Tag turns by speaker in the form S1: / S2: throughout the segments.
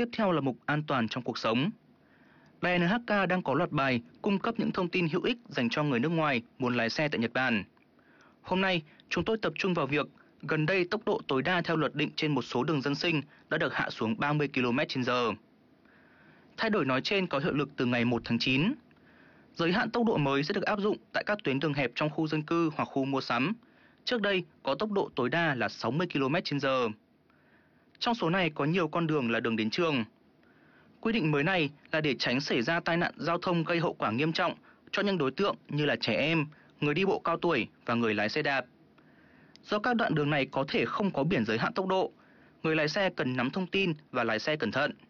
S1: Tiếp theo là mục An toàn trong cuộc sống. Đài NHK đang có loạt bài cung cấp những thông tin hữu ích dành cho người nước ngoài muốn lái xe tại Nhật Bản. Hôm nay, chúng tôi tập trung vào việc gần đây tốc độ tối đa theo luật định trên một số đường dân sinh đã được hạ xuống 30 km/h. Thay đổi nói trên có hiệu lực từ ngày 1 tháng 9. Giới hạn tốc độ mới sẽ được áp dụng tại các tuyến đường hẹp trong khu dân cư hoặc khu mua sắm. Trước đây có tốc độ tối đa là 60 km/h. Trong số này có nhiều con đường là đường đến trường. Quy định mới này là để tránh xảy ra tai nạn giao thông gây hậu quả nghiêm trọng cho những đối tượng như là trẻ em, người đi bộ cao tuổi và người lái xe đạp. Do các đoạn đường này có thể không có biển giới hạn tốc độ, người lái xe cần nắm thông tin và lái xe cẩn thận.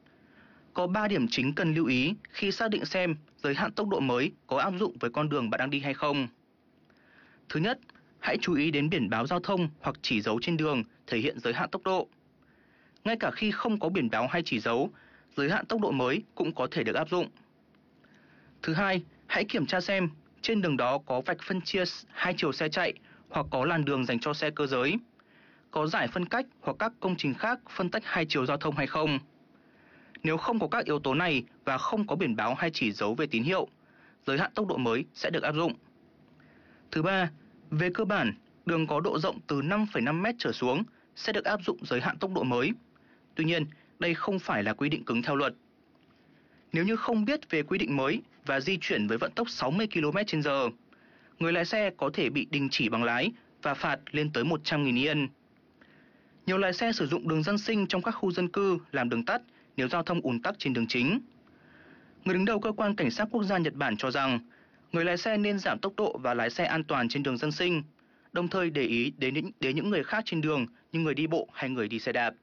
S1: Có 3 điểm chính cần lưu ý khi xác định xem giới hạn tốc độ mới có áp dụng với con đường bạn đang đi hay không. Thứ nhất, hãy chú ý đến biển báo giao thông hoặc chỉ dấu trên đường thể hiện giới hạn tốc độ. Ngay cả khi không có biển báo hay chỉ dấu, giới hạn tốc độ mới cũng có thể được áp dụng. Thứ hai, hãy kiểm tra xem trên đường đó có vạch phân chia hai chiều xe chạy hoặc có làn đường dành cho xe cơ giới, có dải phân cách hoặc các công trình khác phân tách hai chiều giao thông hay không. Nếu không có các yếu tố này và không có biển báo hay chỉ dấu về tín hiệu, giới hạn tốc độ mới sẽ được áp dụng. Thứ ba, về cơ bản, đường có độ rộng từ 5,5 m trở xuống sẽ được áp dụng giới hạn tốc độ mới. Tuy nhiên, đây không phải là quy định cứng theo luật. Nếu như không biết về quy định mới và di chuyển với vận tốc 60 km/h, người lái xe có thể bị đình chỉ bằng lái và phạt lên tới 100.000 Yen. Nhiều lái xe sử dụng đường dân sinh trong các khu dân cư làm đường tắt nếu giao thông ùn tắc trên đường chính. Người đứng đầu cơ quan cảnh sát quốc gia Nhật Bản cho rằng người lái xe nên giảm tốc độ và lái xe an toàn trên đường dân sinh, đồng thời để ý đến những người khác trên đường như người đi bộ hay người đi xe đạp.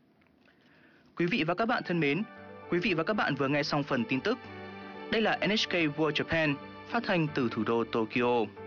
S1: Quý vị và các bạn thân mến, quý vị và các bạn vừa nghe xong phần tin tức. Đây là NHK World Japan, phát thanh từ thủ đô Tokyo.